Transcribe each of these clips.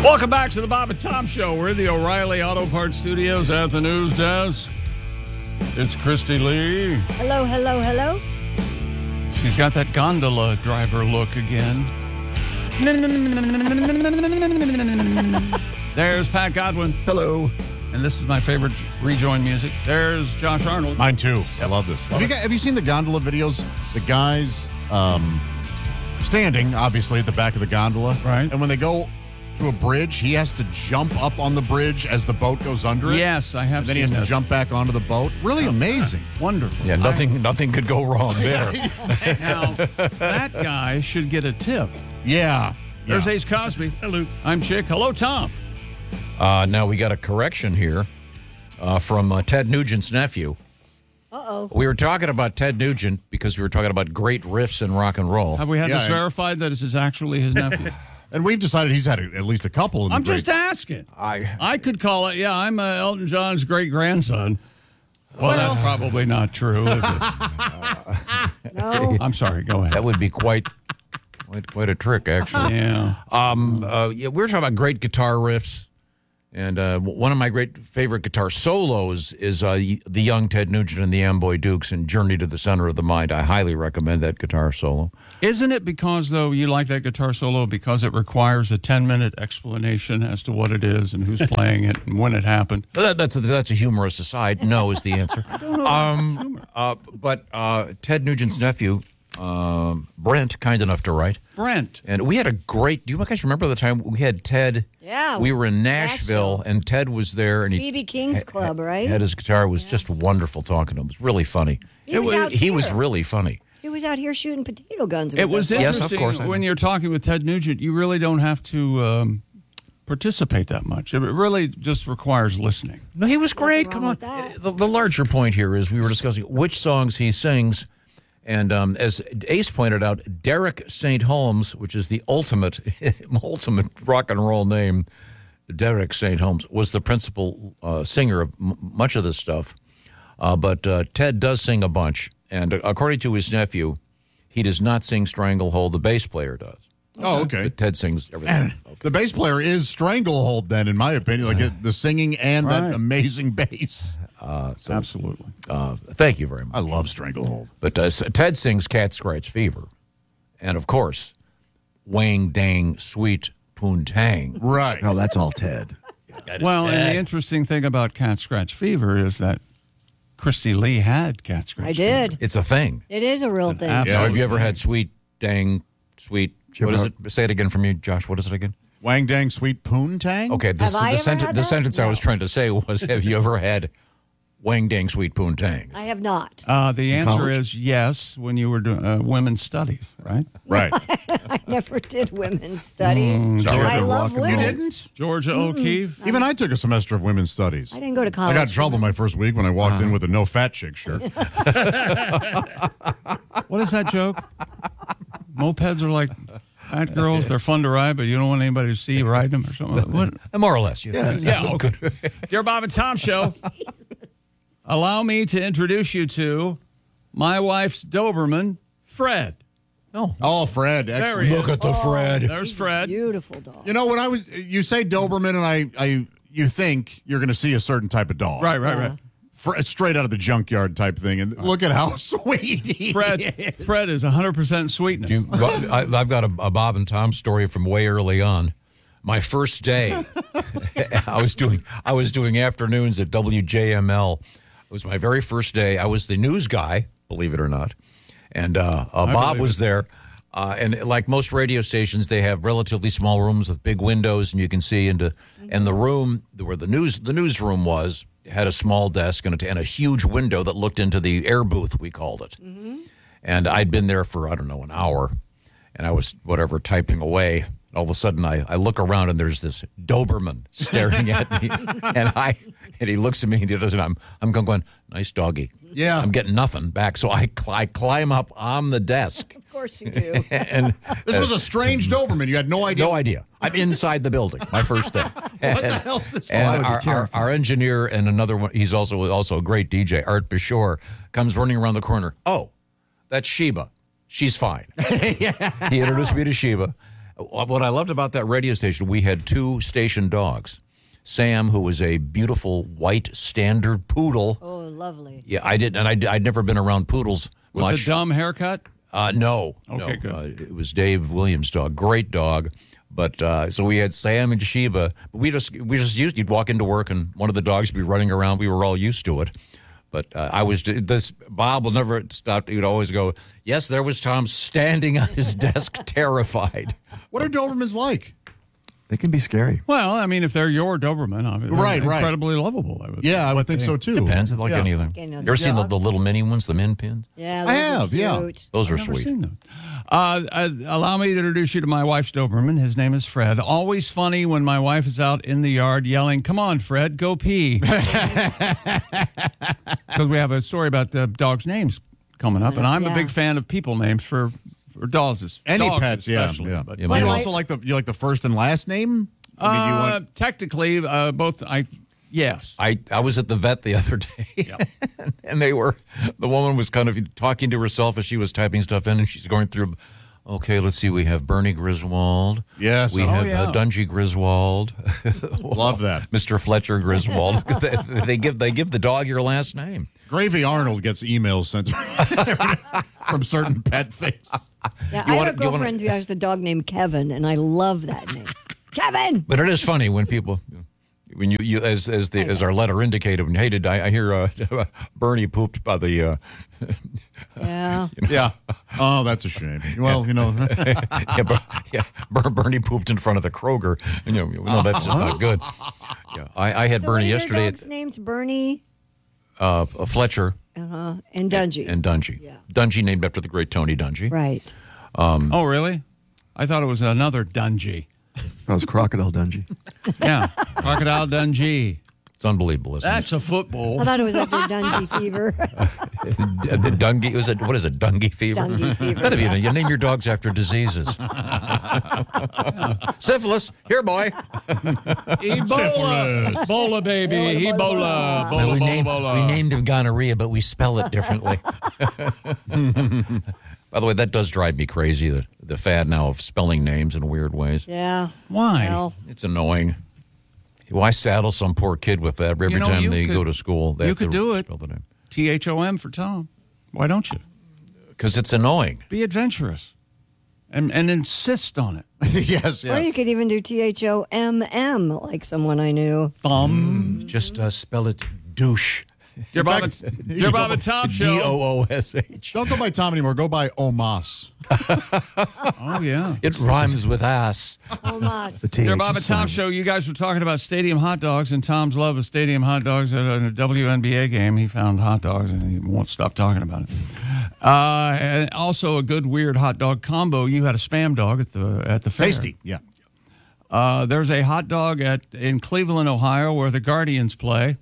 Welcome back to the Bob and Tom Show. We're in the O'Reilly Auto Parts Studios at the news desk. It's Christy Lee. Hello, hello, hello. She's got that gondola driver look again. There's Pat Godwin. Hello. And this is my favorite rejoin music. There's Josh Arnold. Mine too. I love this. Have you seen the gondola videos? The guys standing, obviously, at the back of the gondola. Right. And when they go to a bridge, he has to jump up on the bridge as the boat goes under it. Yes, I have and then seen he has this. to jump back onto the boat. Really amazing. Wonderful. Yeah, nothing could go wrong there. Now, that guy should get a tip. Yeah. There's Ace Cosby. Hello. I'm Chick. Hello, Tom. Now we got a correction here from Ted Nugent's nephew. Uh-oh. We were talking about Ted Nugent because we were talking about great riffs in rock and roll. Have we had Yeah, this verified that this is actually his nephew? And we've decided he's had at least a couple. In I'm the just asking. I I could call it, yeah, I'm Elton John's great-grandson. Well, that's probably not true, is it? No. I'm sorry, go ahead. that would be quite a trick, actually. Yeah. We were talking about great guitar riffs, and one of my favorite guitar solos is the young Ted Nugent and the Amboy Dukes in Journey to the Center of the Mind. I highly recommend that guitar solo. Isn't it because, though, you like that guitar solo because it requires a 10-minute explanation as to what it is and who's playing it and when it happened? That's a humorous aside. No is the answer. But Ted Nugent's nephew, Brent, kind enough to write. Brent. And we had a great. Do you guys remember the time we had Ted? Yeah. We were in Nashville, and Ted was there, and B.B. King's Club, right? had his guitar. It was just wonderful talking to him. It was really funny. He was out He was here. really funny. He was out here shooting potato guns with It was us. Yes, of interesting course, I when know. you're talking with Ted Nugent, you really don't have to participate that much. It really just requires listening. No, he was great. wrong Come on. with that. The larger point here is we were discussing which songs he sings. And as Ace pointed out, Derek St. Holmes, which is the ultimate rock and roll name, Derek St. Holmes, was the principal singer of much of this stuff. But Ted does sing a bunch. And according to his nephew, he does not sing Stranglehold. The bass player does. Oh, okay. But Ted sings everything. The bass player is Stranglehold, then, in my opinion. Like the singing and Right. that amazing bass. Absolutely. Thank you very much. I love Stranglehold. But Ted sings Cat Scratch Fever. And, of course, Wang Dang Sweet Poontang. Right. Oh, that's all Ted. Well, and the interesting thing about Cat Scratch Fever is that Christy Lee had Cat Scratch I did. It's a thing. It is a real thing. app. Yeah, have you ever had Sweet Dang Sweet? What is ever- it? Say it again for me, Josh. What is it again? Wang Dang Sweet Poontang? Okay, Have I ever had the that? sentence I was No. trying to say was, have you ever had Wang Dang Sweet Poontang? I have not. The answer college? is yes when you were doing women's studies, right? Right. I never did women's studies. Sorry. I love You women. didn't? Georgia O'Keeffe. Even I took a semester of women's studies. I didn't go to I college. got in trouble my first week when I walked in with a no fat chick shirt. What is that joke? Mopeds are like fat girls. They're fun to ride, but you don't want anybody to see you ride them or something. What? More or less. Yeah, okay. Dear Bob and Tom Show, allow me to introduce you to my wife's Doberman, Fred. Oh, Fred. There Excellent. he Look is. at the Fred. There's Fred. Beautiful dog. You know, when you say Doberman, and you think you're going to see a certain type of dog. Right. Straight out of the junkyard type thing. And look at how sweet he is. Fred is 100% sweetness. I've got a Bob and Tom story from way early on. My first day, I was doing afternoons at WJML. It was my very first day. I was the news guy, believe it or not, and Bob was there. And like most radio stations, they have relatively small rooms with big windows, and you can see into. And the room where the newsroom was had a small desk and a huge window that looked into the air booth, we called it. And I'd been there for, I don't know, an hour, and I was, typing away. All of a sudden, I look around, and there's this Doberman staring at me, and he looks at me, and he does, and I'm going, nice doggy. Yeah. I'm getting nothing back, so I climb up on the desk. Of course you do. And This was a strange Doberman. You had no idea. no idea. I'm inside the building, my first day. What the hell's this? And would be terrifying. our engineer and another one, he's also a great DJ, Art Bashore, comes running around the corner. Oh, that's Sheba. She's fine. He introduced me to Sheba. What I loved about that radio station, we had 2 station dogs. Sam, who was a beautiful white standard poodle. Oh, lovely. Yeah, I'd never been around poodles With much. a dumb haircut? No. Okay, no. good. It was Dave Williams' dog. Great dog. But so we had Sam and Sheba. We just used. You'd walk into work and one of the dogs would be running around. We were all used to it. But Bob will never stop. He'd always go, "Yes, there was Tom standing on his desk, terrified." What are Dobermans like? They can be scary. Well, I mean, if they're your Doberman, obviously, Right, they're right. incredibly lovable. I would Yeah, I would think so too. Depends, like Yeah. anything. Okay, no, You ever seen yeah. the little mini ones, the min pins? Yeah, I those have, are yeah. cute. Those are I've never sweet. seen them. Allow me to introduce you to my wife's Doberman. His name is Fred. Always funny when my wife is out in the yard yelling, "Come on, Fred, go pee." Because we have a story about the dogs' names coming up, and I'm a Yeah. big fan of people names for dogs. Any dogs pets, yeah, especially, yeah. but- Yeah, But you my also like the first and last name? I mean, do you want? Technically, both. Yes. I was at the vet the other day, and the woman was kind of talking to herself as she was typing stuff in, and she's going through, okay, let's see, we have Bernie Griswold. Yes. We Oh, have yeah. Dungy Griswold. Love that. Mr. Fletcher Griswold. they give the dog your last name. Gravy Arnold gets emails sent from certain pet things. Yeah, You I wanna- have a you wanna- girlfriend who has the dog named Kevin, and I love that name. Kevin! But it is funny when people, when you as our letter indicated, when, hey, I hear Bernie pooped by the. Yeah. Yeah. Oh, that's a shame. Well, Bernie pooped in front of the Kroger, and no, that's just not good. Yeah, I had So Bernie what are yesterday. your dogs' names? Bernie Fletcher and Dungy. and Dungy. Yeah. Dungy named after the great Tony Dungy. Right. Oh, really? I thought it was another Dungy. That was Crocodile Dungy. Yeah, Crocodile Dungy. It's unbelievable, isn't That's a football. I thought it was after Dungy fever. it? The Dungy what is it? Dungy fever. Dungy fever. That'd be you name your dogs after diseases. Syphilis, here, boy. Ebola. Ebola, baby. Ebola. Well, we Ebola. named him gonorrhea, but we spell it differently. By the way, that does drive me crazy, the fad now of spelling names in weird ways. Yeah. Why? Well, It's annoying. Why saddle some poor kid with that every time you they could- go to school? They you have could to do it. spell the name. THOM for Tom. Why don't you? Because it's annoying. Be adventurous and insist on it. yes, or you yes. could even do THOMM, like someone I knew. Thumb. Just spell it douche. Dear Bob, fact, Dear Bob and Tom show. DOOSH. Don't go by Tom anymore. Go by Omas. Oh, yeah. It rhymes with ass. Oh, Moss. The Dear TH Bob is and Tom silent. show, you guys were talking about stadium hot dogs and Tom's love of stadium hot dogs at a WNBA game. He found hot dogs and he won't stop talking about it. And also a good weird hot dog combo. You had a Spam dog at the fair. Tasty. Yeah. There's a hot dog in Cleveland, Ohio, where the Guardians play.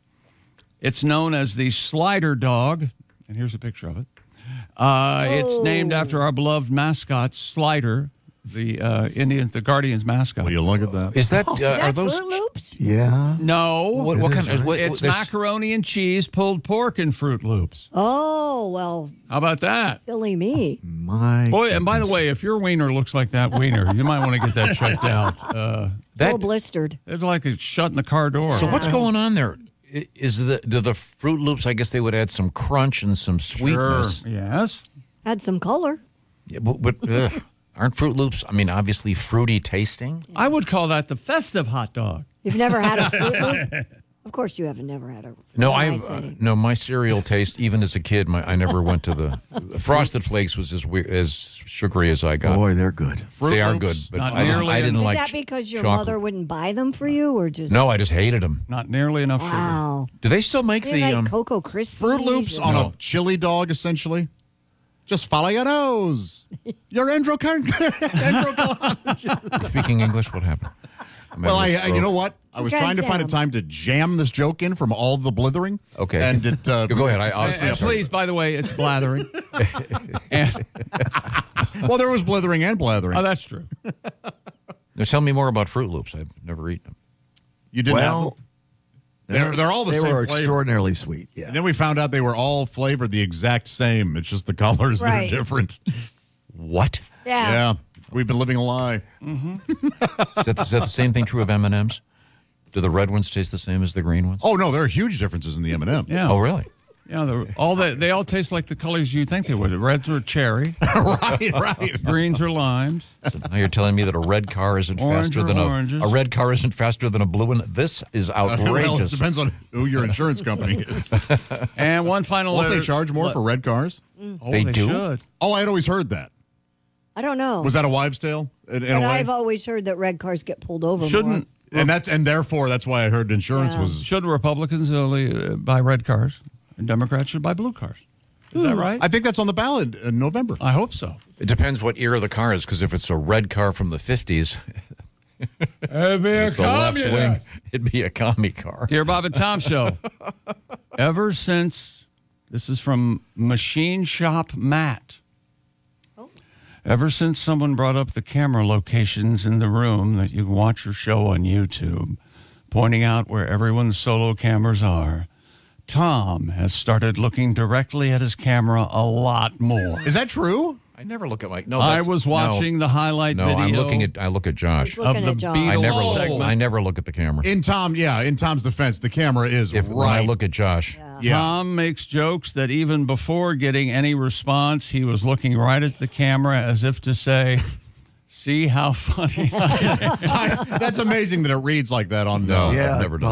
It's known as the Slider Dog, and here's a picture of it. It's named after our beloved mascot, Slider, the Guardians mascot. Will you look at that? Is that, Is are that those? Fruit Loops? Yeah. No, What kind of? it's macaroni and cheese, pulled pork, and Fruit Loops. Oh, well, How about that? silly me. My Boy, and by the goodness. way, if your wiener looks like that wiener, you might want to get that checked out. All blistered. It's like it's shutting the car door. So what's going on there? Do the Fruit Loops? I guess they would add some crunch and some sweetness. Sure. Yes. Had some color. Yeah, but aren't Fruit Loops? I mean, obviously fruity tasting. I would call that the festive hot dog. You've never had a Fruit Loop? Of course you haven't never had a No, what am I saying? no. My cereal taste, even as a kid, I never went to the Frosted Flakes was as weird, as sugary as I got. Boy, they're good. Fruit They are Loops? good, but Not I nearly didn't Is like. that because your chocolate. mother wouldn't buy them for you, or just No, I just hated them. Not nearly enough sugar. wow? Do they still make They the? like Cocoa Krispies. Fruit Loops and- on No. a chili dog, essentially. Just follow your nose. Your Speaking English, what happened? Well, you know what? I was Okay, trying to find a Sam. time to jam this joke in from all the blithering. Okay. And it. Go ahead. I'll And please, by the way, it's blathering. And- Well, there was blithering and blathering. oh, that's true. Now, tell me more about Fruit Loops. I've never eaten them. You didn't Well, have. They're all the they same were flavor. extraordinarily sweet. Yeah. And then we found out they were all flavored the exact same. It's just the colors that Right. are different. What? Yeah. Yeah. We've been living a lie. Is that the same thing true of M&Ms? Do the red ones taste the same as the green ones? Oh no, there are huge differences in the M&M. Yeah. Oh, really? Yeah, they all taste like the colors you think they would. The reds are cherry, right. greens are limes. So now you're telling me that a red car isn't Orange faster or than oranges. a red car isn't faster than a blue one? This is Well, it outrageous. depends on who your insurance company is. And one final Won't letter. they charge more for red cars? Oh, They do? should. Oh, I had always heard that. I don't know. Was that a wives' tale in a but way? I've always heard that red cars get pulled over Shouldn't And therefore that's why I heard insurance was. should Republicans only buy red cars and Democrats should buy blue cars? Is that right? I think that's on the ballot in November. I hope so. It depends what era the car is, because if it's a red car from the 50s, it's a left wing. It'd be a commie car. Dear Bob and Tom Show, ever since, this is from Machine Shop Matt. Ever since someone brought up the camera locations in the room that you can watch your show on YouTube, pointing out where everyone's solo cameras are, Tom has started looking directly at his camera a lot more. Is that true? I never look at my. No, I that's- was watching the highlight No, video. I look at Josh. Looking of the at John. Beatles I never Oh. segment. look. I never look at the camera. In Tom's defense, the camera is When I right. look at Josh, Yeah. Tom makes jokes that even before getting any response, he was looking right at the camera as if to say, see how funny I am. That's amazing that it reads like that on. no, Yeah, I've never done